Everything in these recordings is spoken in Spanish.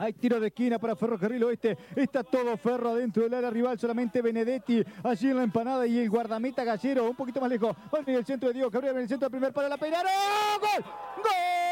Hay tiro de esquina para Ferrocarril Oeste. Está todo Ferro adentro del área rival. Solamente Benedetti allí en la empanada y el guardameta Gallero un poquito más lejos. Va en el centro de Diego Cabrera, en el centro del primer palo. La peinaron. ¡Gol! ¡Gol!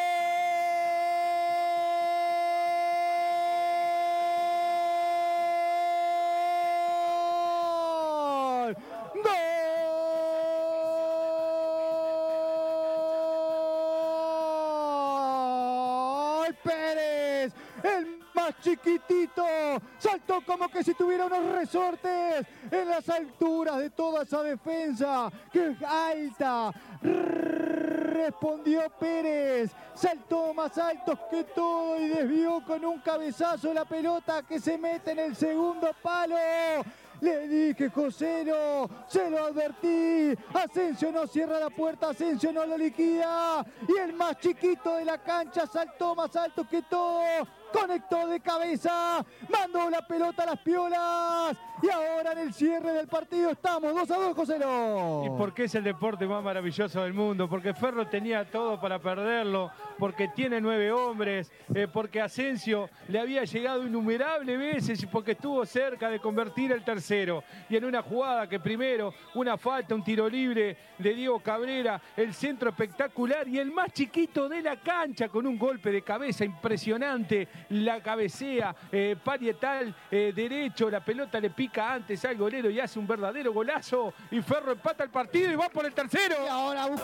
Pérez, el más chiquitito, saltó como que si tuviera unos resortes en las alturas de toda esa defensa, que es alta. Respondió Pérez, saltó más alto que todo y desvió con un cabezazo la pelota que se mete en el segundo palo. Le dije, Joselo, se lo advertí. Asensio no cierra la puerta, Asensio no lo liquida. Y el más chiquito de la cancha saltó más alto que todo. Conectó de cabeza, mandó la pelota a las piolas. Y ahora en el cierre del partido estamos 2-2, Joselo. ¿Y por qué es el deporte más maravilloso del mundo? Porque Ferro tenía todo para perderlo, porque tiene 9 hombres, porque Asensio le había llegado innumerables veces y porque estuvo cerca de convertir el tercero. Y en una jugada que primero, una falta, un tiro libre de Diego Cabrera, el centro espectacular y el más chiquito de la cancha con un golpe de cabeza impresionante, la cabecea, parietal derecho, la pelota le pica antes al golero y hace un verdadero golazo y Ferro empata el partido y va por el tercero. Y ahora busca